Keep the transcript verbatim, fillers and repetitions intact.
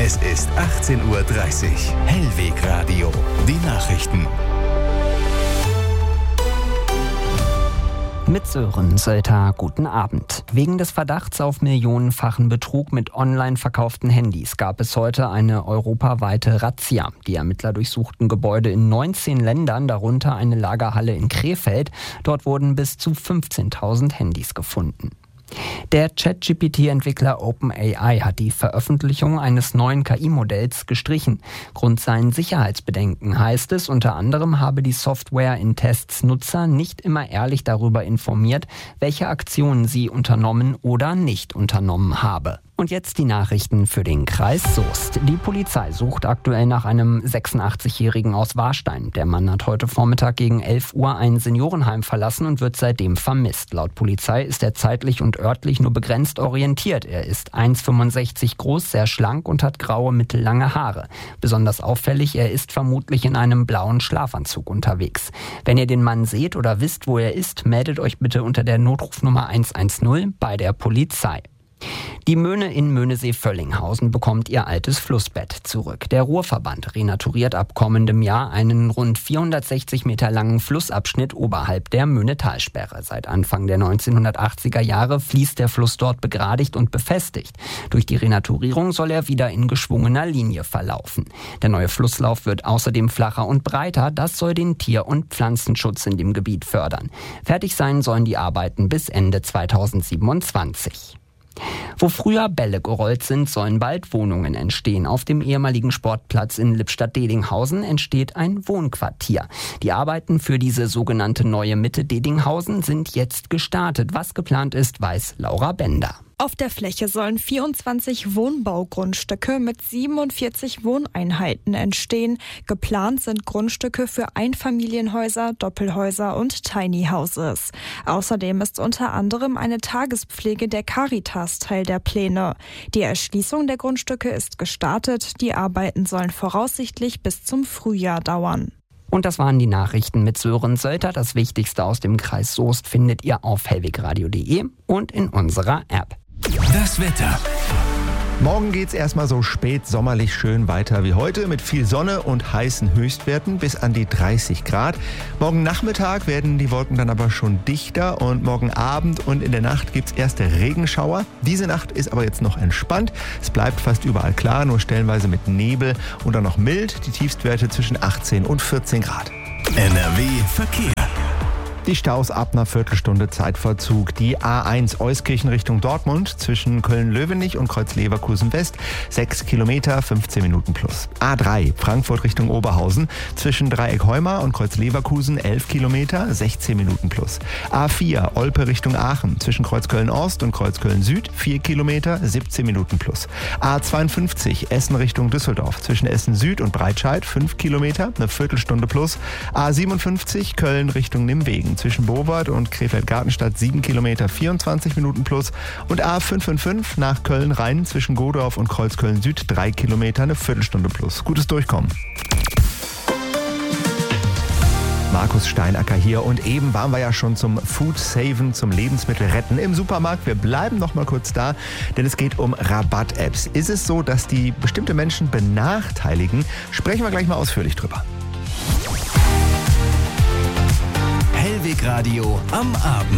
Es ist achtzehn Uhr dreißig. Hellweg Radio. Die Nachrichten. Mit Sören Sölter, guten Abend. Wegen des Verdachts auf millionenfachen Betrug mit online verkauften Handys gab es heute eine europaweite Razzia. Die Ermittler durchsuchten Gebäude in neunzehn Ländern, darunter eine Lagerhalle in Krefeld. Dort wurden bis zu fünfzehntausend Handys gefunden. Der Chat-G P T-Entwickler OpenAI hat die Veröffentlichung eines neuen K I-Modells gestrichen. Grund seien Sicherheitsbedenken, heißt es. Unter anderem habe die Software in Tests Nutzer nicht immer ehrlich darüber informiert, welche Aktionen sie unternommen oder nicht unternommen habe. Und jetzt die Nachrichten für den Kreis Soest. Die Polizei sucht aktuell nach einem sechsundachtzigjährigen aus Warstein. Der Mann hat heute Vormittag gegen elf Uhr ein Seniorenheim verlassen und wird seitdem vermisst. Laut Polizei ist er zeitlich und örtlich nur begrenzt orientiert. Er ist eins Komma fünfundsechzig groß, sehr schlank und hat graue, mittellange Haare. Besonders auffällig, er ist vermutlich in einem blauen Schlafanzug unterwegs. Wenn ihr den Mann seht oder wisst, wo er ist, meldet euch bitte unter der Notrufnummer hundertzehn bei der Polizei. Die Möhne in Möhnesee-Völlinghausen bekommt ihr altes Flussbett zurück. Der Ruhrverband renaturiert ab kommendem Jahr einen rund vierhundertsechzig Meter langen Flussabschnitt oberhalb der Möhnetalsperre. Seit Anfang der neunzehnhundertachtziger Jahre fließt der Fluss dort begradigt und befestigt. Durch die Renaturierung soll er wieder in geschwungener Linie verlaufen. Der neue Flusslauf wird außerdem flacher und breiter. Das soll den Tier- und Pflanzenschutz in dem Gebiet fördern. Fertig sein sollen die Arbeiten bis Ende zweitausendsiebenundzwanzig. Wo früher Bälle gerollt sind, sollen bald Wohnungen entstehen. Auf dem ehemaligen Sportplatz in Lippstadt-Dedinghausen entsteht ein Wohnquartier. Die Arbeiten für diese sogenannte neue Mitte Dedinghausen sind jetzt gestartet. Was geplant ist, weiß Laura Bender. Auf der Fläche sollen vierundzwanzig Wohnbaugrundstücke mit siebenundvierzig Wohneinheiten entstehen. Geplant sind Grundstücke für Einfamilienhäuser, Doppelhäuser und Tiny Houses. Außerdem ist unter anderem eine Tagespflege der Caritas Teil der Pläne. Die Erschließung der Grundstücke ist gestartet. Die Arbeiten sollen voraussichtlich bis zum Frühjahr dauern. Und das waren die Nachrichten mit Sören Sölter. Das Wichtigste aus dem Kreis Soest findet ihr auf hellwegradio punkt de und in unserer App. Das Wetter. Morgen geht's erstmal so spät sommerlich schön weiter wie heute mit viel Sonne und heißen Höchstwerten bis an die dreißig Grad. Morgen Nachmittag werden die Wolken dann aber schon dichter und morgen Abend und in der Nacht gibt's erste Regenschauer. Diese Nacht ist aber jetzt noch entspannt. Es bleibt fast überall klar, nur stellenweise mit Nebel und dann noch mild. Die Tiefstwerte zwischen achtzehn und vierzehn Grad. N R W Verkehr. Die Staus ab einer Viertelstunde Zeitverzug. Die A eins Euskirchen Richtung Dortmund zwischen Köln-Löwenich und Kreuz-Leverkusen West. sechs Kilometer, fünfzehn Minuten plus. A drei Frankfurt Richtung Oberhausen zwischen Dreieck-Heumar und Kreuz-Leverkusen elf Kilometer, sechzehn Minuten plus. A vier Olpe Richtung Aachen zwischen Kreuzköln-Ost und Kreuzköln-Süd vier Kilometer, siebzehn Minuten plus. A zweiundfünfzig Essen Richtung Düsseldorf zwischen Essen-Süd und Breitscheid fünf Kilometer, eine Viertelstunde plus. A siebenundfünfzig Köln Richtung Nimwegen zwischen Bobert und Krefeld-Gartenstadt sieben Kilometer, vierundzwanzig Minuten plus. Und A fünfundfünfzig nach Köln-Rhein zwischen Godorf und Kreuzköln-Süd drei Kilometer, eine Viertelstunde plus. Gutes Durchkommen. Markus Steinacker hier und eben waren wir ja schon zum Food Saven, zum Lebensmittel retten im Supermarkt. Wir bleiben noch mal kurz da, denn es geht um Rabatt-Apps. Ist es so, dass die bestimmte Menschen benachteiligen? Sprechen wir gleich mal ausführlich drüber. Hellweg Radio am Abend.